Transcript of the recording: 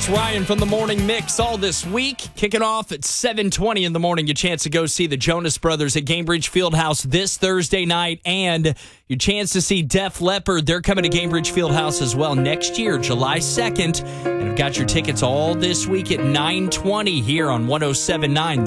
Ryan from the Morning Mix all this week. Kicking off at 7:20 in the morning. Your chance to go see the Jonas Brothers at Gainbridge Fieldhouse this Thursday night. And your chance to see Def Leppard. They're coming to Gainbridge Fieldhouse as well next year, July 2nd. And I've got your tickets all this week at 9:20 here on 107.9.